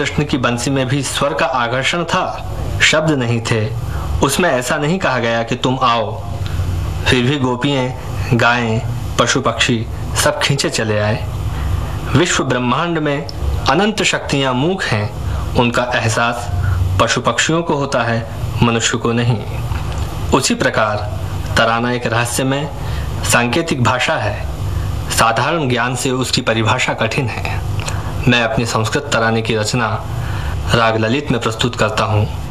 कृष्ण की बंसी में भी स्वर का आकर्षण था, शब्द नहीं थे। उसमें ऐसा नहीं कहा गया कि तुम आओ। फिर भी गोपियां, गायें, पशु पक्षी सब खींचे चले आए। विश्व ब्रह्मांड में अनंत शक्तियां मूक हैं, उनका एहसास पशु पक्षियों को होता है, मनुष्य को नहीं। उसी प्रकार तराना एक रहस्यमय सांकेतिक भाषा है। साधारण ज्ञान से उसकी परिभाषा कठिन है। मैं अपनी संस्कृत तराने की रचना राग ललित में प्रस्तुत करता हूँ।